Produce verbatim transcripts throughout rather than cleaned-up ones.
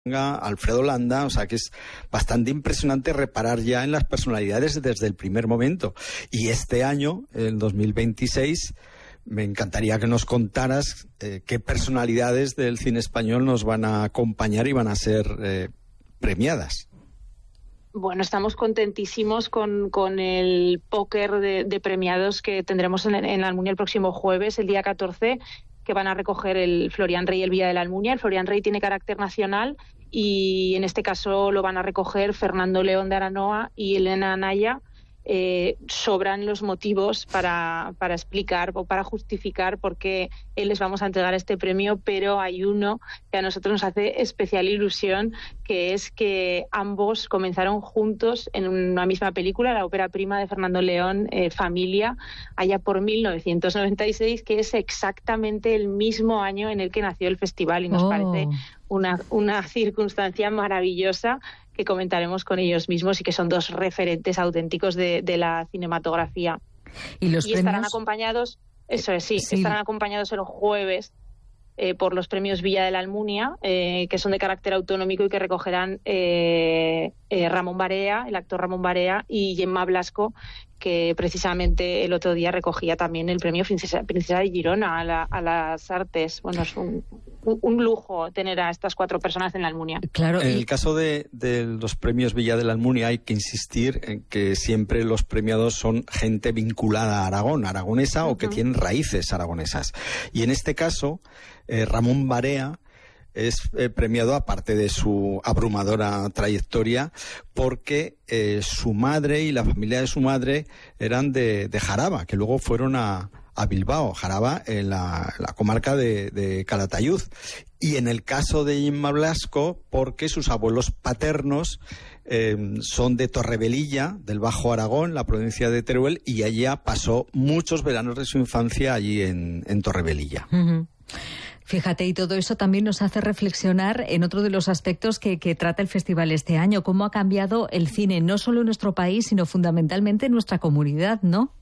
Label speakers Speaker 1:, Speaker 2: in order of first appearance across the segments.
Speaker 1: Alfredo Landa, o sea que es bastante impresionante reparar ya en las personalidades desde el primer momento. Y este año, el dos mil veintiséis, me encantaría que nos contaras eh, qué personalidades del cine español nos van a acompañar y van a ser eh, premiadas.
Speaker 2: Bueno, estamos contentísimos con, con el póker de, de premiados que tendremos en, en la Almunia el próximo jueves, el día catorce, que van a recoger el Florian Rey y el Villa de la Almunia. El Florian Rey tiene carácter nacional y en este caso lo van a recoger Fernando León de Aranoa y Elena Anaya. Eh, sobran los motivos para, para explicar o para justificar por qué les vamos a entregar este premio, pero hay uno que a nosotros nos hace especial ilusión, que es que ambos comenzaron juntos en una misma película, la ópera prima de Fernando León, eh, Familia, allá por mil novecientos noventa y seis, que es exactamente el mismo año en el que nació el festival, y nos oh. parece una, una circunstancia maravillosa que comentaremos con ellos mismos y que son dos referentes auténticos de, de la cinematografía.
Speaker 3: Y los
Speaker 2: y
Speaker 3: premios
Speaker 2: estarán acompañados, eso es, sí, sí. estarán acompañados el jueves eh, por los premios Villa de la Almunia, eh, que son de carácter autonómico y que recogerán eh, eh, Ramón Barea, el actor Ramón Barea, y Gemma Blasco, que precisamente el otro día recogía también el premio Princesa, Princesa de Girona a, la, a las artes. Bueno, es un, un, un lujo tener a estas cuatro personas en la Almunia.
Speaker 3: Claro.
Speaker 1: En el caso de, de los premios Villa de la Almunia hay que insistir en que siempre los premiados son gente vinculada a Aragón, aragonesa, uh-huh. o que tienen raíces aragonesas. Y en este caso, eh, Ramón Barea es eh, premiado, aparte de su abrumadora trayectoria, porque eh, su madre y la familia de su madre eran de, de Jaraba, que luego fueron a, a Bilbao, Jaraba, en la, la comarca de, de Calatayud. Y en el caso de Gemma Blasco, porque sus abuelos paternos eh, son de Torrevelilla, del Bajo Aragón, la provincia de Teruel, y ella pasó muchos veranos de su infancia allí en, en Torrevelilla.
Speaker 3: Uh-huh. Fíjate, y todo eso también nos hace reflexionar en otro de los aspectos que, que trata el festival este año, cómo ha cambiado el cine, no solo en nuestro país, sino fundamentalmente en nuestra comunidad, ¿no?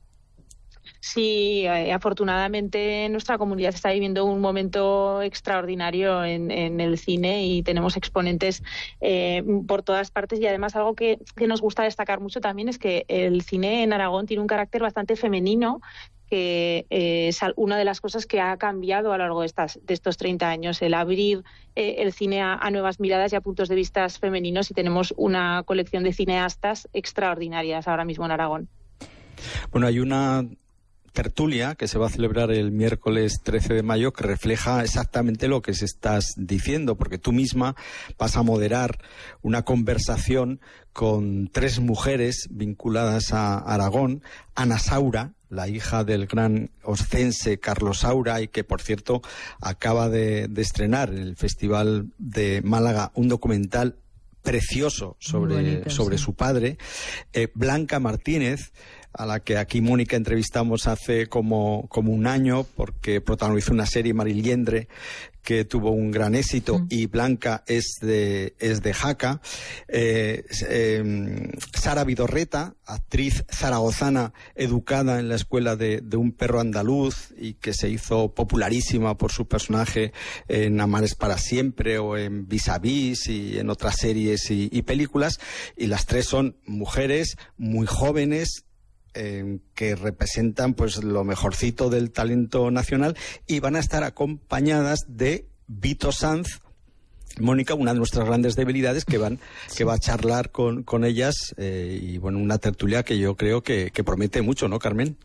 Speaker 2: Sí, eh, afortunadamente nuestra comunidad está viviendo un momento extraordinario en, en el cine y tenemos exponentes eh, por todas partes, y además algo que, que nos gusta destacar mucho también es que el cine en Aragón tiene un carácter bastante femenino, que eh, es una de las cosas que ha cambiado a lo largo de, estas, de estos treinta años, el abrir eh, el cine a, a nuevas miradas y a puntos de vista femeninos, y tenemos una colección de cineastas extraordinarias ahora mismo en Aragón.
Speaker 1: Bueno, hay una tertulia que se va a celebrar el miércoles trece de mayo que refleja exactamente lo que se estás diciendo, porque tú misma vas a moderar una conversación con tres mujeres vinculadas a Aragón: Ana Saura, la hija del gran oscense Carlos Saura, y que, por cierto, acaba de, de estrenar en el Festival de Málaga un documental precioso sobre, bonito, sobre sí. su padre. Eh, Blanca Martínez, a la que aquí Mónica entrevistamos hace como, como un año, porque protagonizó una serie, Mariliendre, que tuvo un gran éxito, mm. y Blanca es de, es de Jaca. Eh, eh, Sara Vidorreta, actriz zaragozana, educada en la escuela de, de un perro andaluz y que se hizo popularísima por su personaje en Amares para siempre o en Vis a Vis y en otras series y, y películas. Y las tres son mujeres muy jóvenes, Eh, que representan pues lo mejorcito del talento nacional, y van a estar acompañadas de Vito Sanz, Mónica, una de nuestras grandes debilidades, que van sí. que va a charlar con, con ellas, eh, y bueno, una tertulia que yo creo que, que promete mucho, ¿no, Carmen?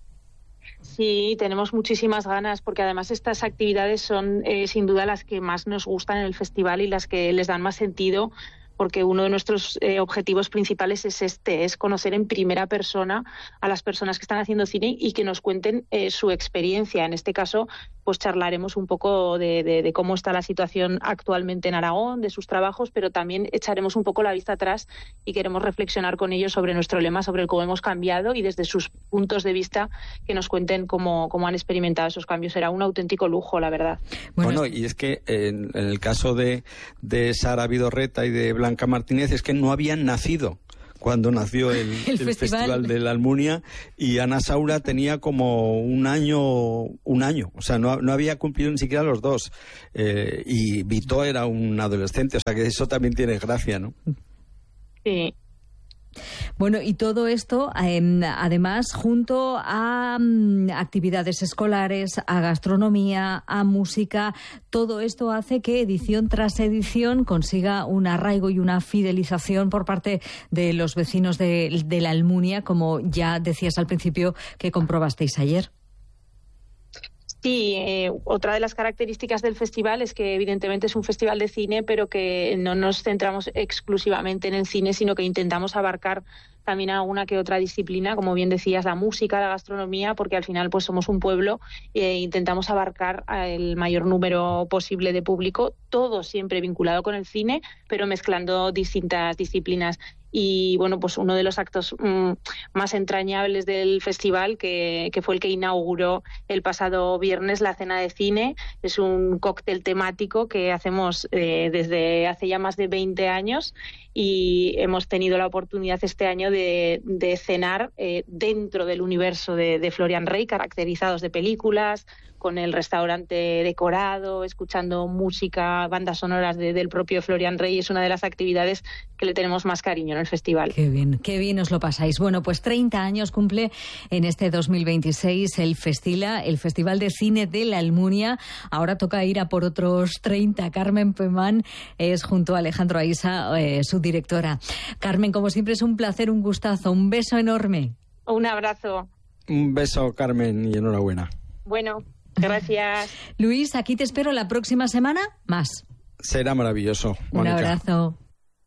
Speaker 2: Sí, tenemos muchísimas ganas, porque además estas actividades son eh, sin duda las que más nos gustan en el festival y las que les dan más sentido, porque uno de nuestros eh, objetivos principales es este, es conocer en primera persona a las personas que están haciendo cine y que nos cuenten eh, su experiencia. En este caso, pues charlaremos un poco de, de, de cómo está la situación actualmente en Aragón, de sus trabajos, pero también echaremos un poco la vista atrás y queremos reflexionar con ellos sobre nuestro lema, sobre cómo hemos cambiado, y desde sus puntos de vista que nos cuenten cómo, cómo han experimentado esos cambios. Será un auténtico lujo, la verdad.
Speaker 1: Bueno, bueno y es que en, en el caso de, de Sara Vidorreta y de Blanca Martínez, es que no habían nacido cuando nació el,
Speaker 3: el,
Speaker 1: el
Speaker 3: festival.
Speaker 1: festival de la Almunia, y Ana Saura tenía como un año, un año, o sea, no, no había cumplido ni siquiera los dos, eh, y Vito era un adolescente, o sea que eso también tiene gracia, ¿no?
Speaker 2: Sí.
Speaker 3: Bueno, y todo esto, eh, además, junto a um, actividades escolares, a gastronomía, a música, todo esto hace que edición tras edición consiga un arraigo y una fidelización por parte de los vecinos de, de la Almunia, como ya decías al principio que comprobasteis ayer.
Speaker 2: Sí, eh, otra de las características del festival es que evidentemente es un festival de cine, pero que no nos centramos exclusivamente en el cine, sino que intentamos abarcar también alguna que otra disciplina, como bien decías, la música, la gastronomía, porque al final pues somos un pueblo e intentamos abarcar el mayor número posible de público, todo siempre vinculado con el cine, pero mezclando distintas disciplinas. Y bueno, pues uno de los actos mmm, más entrañables del festival, que, que fue el que inauguró el pasado viernes la cena de cine, es un cóctel temático que hacemos eh, desde hace ya más de veinte años, y hemos tenido la oportunidad este año de, de cenar eh, dentro del universo de, de Florian Rey, caracterizados de películas, con el restaurante decorado, escuchando música, bandas sonoras de, del propio Florian Rey. Es una de las actividades que le tenemos más cariño en el festival.
Speaker 3: Qué bien, qué bien os lo pasáis. Bueno, pues treinta años cumple en este dos mil veintiséis el Festila, el Festival de Cine de la Almunia. Ahora toca ir a por otros treinta. Carmen Pemán es junto a Alejandro Aisa, eh, su directora. Carmen, como siempre es un placer, un gustazo, un beso enorme.
Speaker 2: Un abrazo.
Speaker 1: Un beso, Carmen, y enhorabuena.
Speaker 2: Bueno, gracias.
Speaker 3: Luis, aquí te espero la próxima semana más.
Speaker 1: Será maravilloso, Mónica.
Speaker 3: Un abrazo.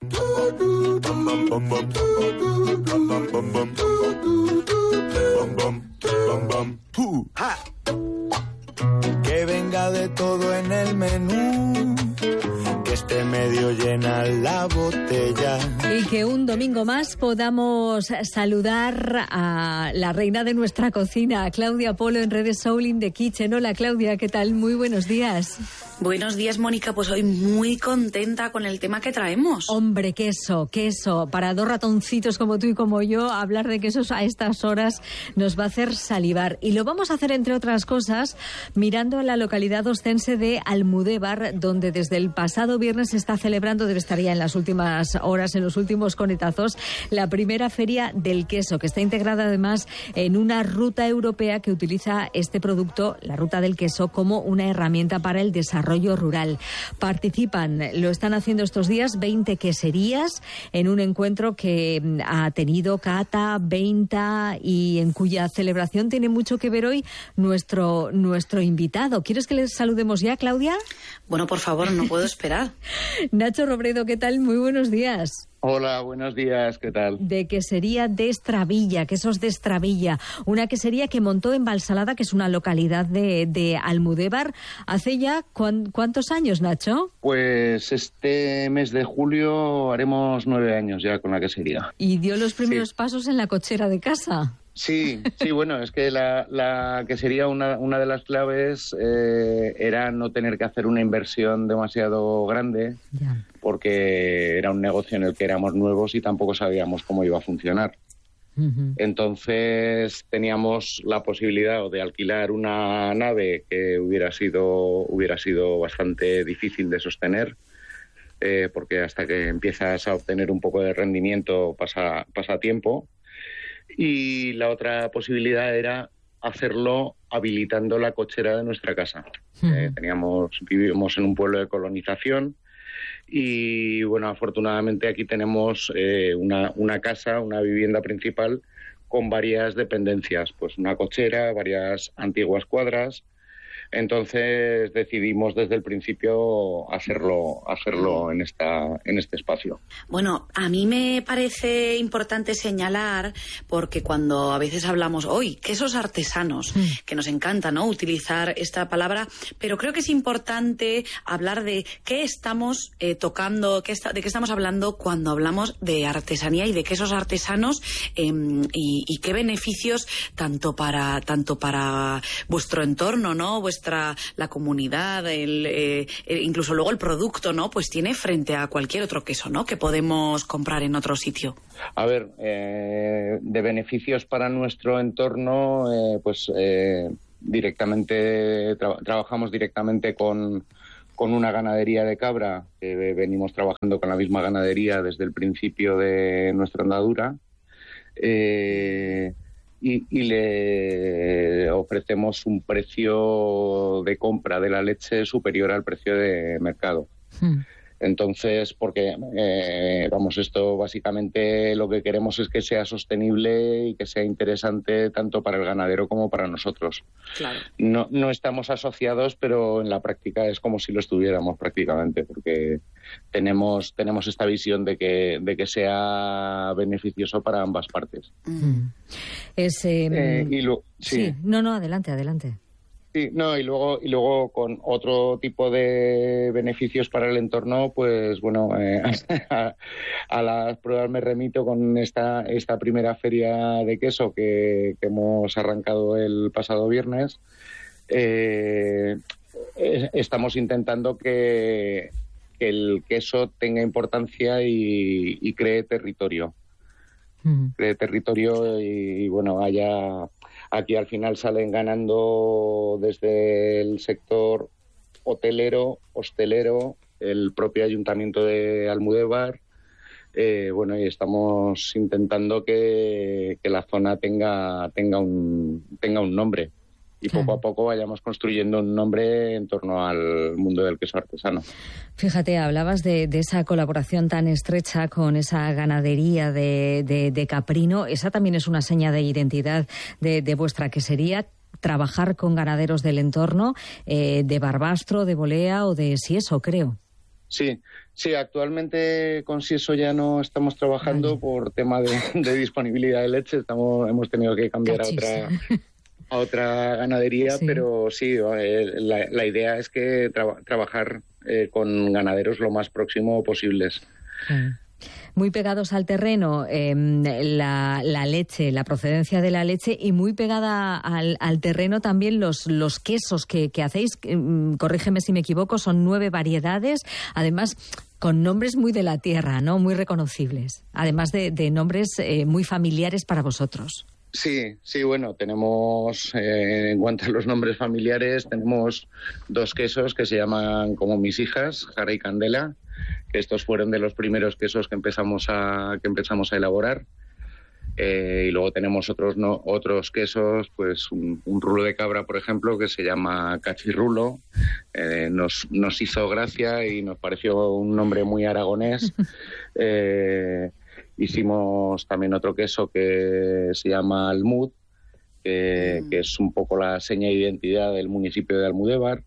Speaker 4: Que venga de todo en el menú, que esté medio llena la botella.
Speaker 3: Y que un domingo más podamos saludar a la reina de nuestra cocina, a Claudia Polo, en redes Soul in the Kitchen. Hola Claudia, ¿qué tal? Muy buenos días.
Speaker 5: Buenos días, Mónica. Pues hoy muy contenta con el tema que traemos.
Speaker 3: Hombre, queso, queso. Para dos ratoncitos como tú y como yo, hablar de quesos a estas horas nos va a hacer salivar. Y lo vamos a hacer, entre otras cosas, mirando a la localidad ostense de Almudévar, donde desde el pasado viernes se está celebrando, debe estar ya en las últimas horas, en los últimos conetazos, la primera feria del queso, que está integrada además en una ruta europea que utiliza este producto, la ruta del queso, como una herramienta para el desarrollo rural. Participan, lo están haciendo estos días, veinte queserías en un encuentro que ha tenido cata, venta, y en cuya celebración tiene mucho que ver hoy nuestro, nuestro invitado. ¿Quieres que les saludemos ya, Claudia?
Speaker 5: Bueno, por favor, no puedo esperar.
Speaker 3: Nacho Robredo, ¿qué tal? Muy buenos días.
Speaker 6: Hola, buenos días, ¿qué tal?
Speaker 3: De quesería de Estravilla, quesos de Estravilla, una quesería que montó en Valsalada, que es una localidad de, de Almudévar, hace ya ¿cuán, ¿cuántos años, Nacho?
Speaker 6: Pues este mes de julio haremos nueve años ya con la quesería.
Speaker 3: Y dio los primeros
Speaker 6: sí.
Speaker 3: pasos en la cochera de casa.
Speaker 6: Sí, sí, bueno, es que la, la quesería, una, una de las claves eh, era no tener que hacer una inversión demasiado grande, ya. Porque era un negocio en el que éramos nuevos y tampoco sabíamos cómo iba a funcionar. Uh-huh. Entonces teníamos la posibilidad de alquilar una nave que hubiera sido, hubiera sido bastante difícil de sostener, eh, porque hasta que empiezas a obtener un poco de rendimiento pasa, pasa tiempo. Y la otra posibilidad era hacerlo habilitando la cochera de nuestra casa. Uh-huh. Eh, teníamos, vivíamos en un pueblo de colonización y, bueno, afortunadamente aquí tenemos eh, una, una casa, una vivienda principal con varias dependencias, pues una cochera, varias antiguas cuadras. Entonces decidimos desde el principio hacerlo hacerlo en esta en este espacio.
Speaker 5: Bueno, a mí me parece importante señalar, porque cuando a veces hablamos hoy quesos artesanos, mm. que nos encanta, ¿no?, utilizar esta palabra, pero creo que es importante hablar de qué estamos eh, tocando, qué está, de qué estamos hablando cuando hablamos de artesanía y de quesos artesanos, eh, y, y qué beneficios tanto para tanto para vuestro entorno, ¿no?, vuestra muestra la comunidad, el, eh, incluso luego el producto, ¿no? Pues tiene frente a cualquier otro queso, ¿no? Que podemos comprar en otro sitio.
Speaker 6: A ver, eh, de beneficios para nuestro entorno, eh, pues eh, directamente tra- trabajamos directamente con con una ganadería de cabra, que venimos trabajando con la misma ganadería desde el principio de nuestra andadura, eh, y, y le ofrecemos un precio de compra de la leche superior al precio de mercado. Hmm. Entonces, porque, eh, vamos, esto básicamente lo que queremos es que sea sostenible y que sea interesante tanto para el ganadero como para nosotros.
Speaker 5: Claro.
Speaker 6: No, no estamos asociados, pero en la práctica es como si lo estuviéramos prácticamente, porque tenemos tenemos esta visión de que de que sea beneficioso para ambas partes.
Speaker 3: Mm. Es, eh,
Speaker 6: eh, y lo, sí.
Speaker 3: sí, no, no, adelante, adelante.
Speaker 6: Sí, no, y luego y luego con otro tipo de beneficios para el entorno, pues bueno, eh, a, a las pruebas me remito con esta esta primera feria de queso que, que hemos arrancado el pasado viernes. Eh, estamos intentando que, que el queso tenga importancia y, y cree territorio. Mm. Cree territorio y, y bueno, haya... Aquí al final salen ganando desde el sector hotelero, hostelero, el propio Ayuntamiento de Almudévar. Eh, bueno, y estamos intentando que, que la zona tenga tenga un tenga un nombre. Y poco a poco vayamos construyendo un nombre en torno al mundo del queso artesano.
Speaker 3: Fíjate, hablabas de, de esa colaboración tan estrecha con esa ganadería de, de, de caprino. Esa también es una seña de identidad de, de vuestra quesería. Trabajar con ganaderos del entorno, eh, de Barbastro, de Bolea o de Sieso, creo.
Speaker 6: Sí, sí, actualmente con Sieso ya no estamos trabajando vale. por tema de, de disponibilidad de leche. Estamos, hemos tenido que cambiar Cachis. a otra... a otra ganadería, sí. pero sí, eh, la, la idea es que tra- trabajar eh, con ganaderos lo más próximo posibles.
Speaker 3: Sí. Muy pegados al terreno, eh, la, la leche, la procedencia de la leche, y muy pegada al, al terreno también los, los quesos que, que hacéis. Eh, corrígeme si me equivoco, son nueve variedades, además con nombres muy de la tierra, ¿no? Muy reconocibles, además de, de nombres eh, muy familiares para vosotros.
Speaker 6: Sí, sí, bueno, tenemos, eh, en cuanto a los nombres familiares, tenemos dos quesos que se llaman como mis hijas, Jara y Candela, que estos fueron de los primeros quesos que empezamos a que empezamos a elaborar. Eh, y luego tenemos otros no, otros quesos, pues un, un rulo de cabra, por ejemplo, que se llama cachirrulo. Eh, nos, nos hizo gracia y nos pareció un nombre muy aragonés. Eh, Hicimos también otro queso que se llama Almud, que, que es un poco la seña de identidad del municipio de Almudévar.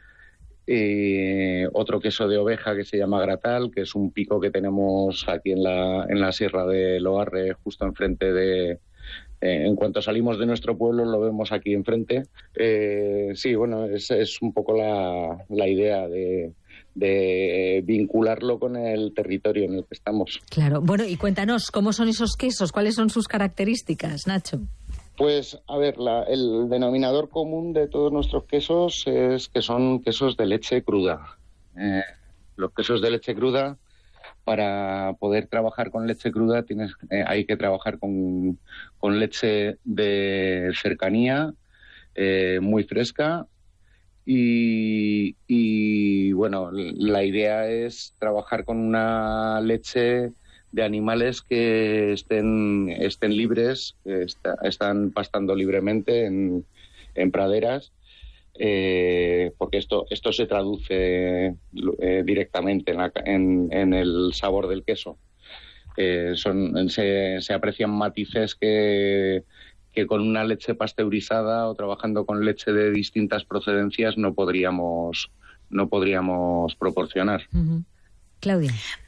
Speaker 6: Y otro queso de oveja que se llama Gratal, que es un pico que tenemos aquí en la, en la Sierra de Loarre, justo enfrente de... Eh, en cuanto salimos de nuestro pueblo lo vemos aquí enfrente. Eh, sí, bueno, es, es un poco la, la idea de... de vincularlo con el territorio en el que estamos.
Speaker 3: Claro. Bueno, y cuéntanos, ¿cómo son esos quesos? ¿Cuáles son sus características, Nacho?
Speaker 6: Pues, a ver, la, el denominador común de todos nuestros quesos es que son quesos de leche cruda. Eh, los quesos de leche cruda, para poder trabajar con leche cruda tienes, eh, hay que trabajar con, con leche de cercanía, eh, muy fresca. Y, y bueno, la idea es trabajar con una leche de animales que estén estén libres, que está, están pastando libremente en, en praderas, eh, porque esto esto se traduce eh, directamente en, la, en, en el sabor del queso. Eh, son se, se aprecian matices que que con una leche pasteurizada o trabajando con leche de distintas procedencias no podríamos no podríamos proporcionar.
Speaker 3: Uh-huh. Claudia.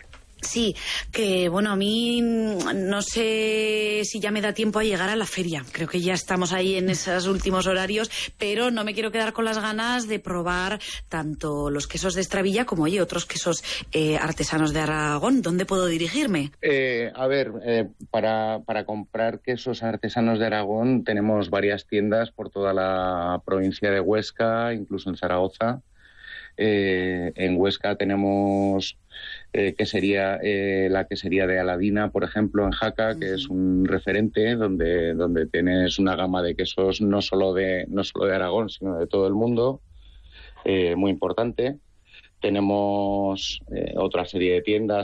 Speaker 5: Sí, que bueno, a mí no sé si ya me da tiempo a llegar a la feria. Creo que ya estamos ahí en esos últimos horarios, pero no me quiero quedar con las ganas de probar tanto los quesos de Estravilla como, oye, otros quesos eh, artesanos de Aragón. ¿Dónde puedo dirigirme?
Speaker 6: Eh, a ver, eh, para, para comprar quesos artesanos de Aragón tenemos varias tiendas por toda la provincia de Huesca, incluso en Zaragoza. Eh, en Huesca tenemos eh, que sería eh, la quesería de Aladina, por ejemplo, en Jaca, uh-huh. que es un referente donde donde tienes una gama de quesos no solo de no solo de Aragón, sino de todo el mundo, eh, muy importante. Tenemos eh, otra serie de tiendas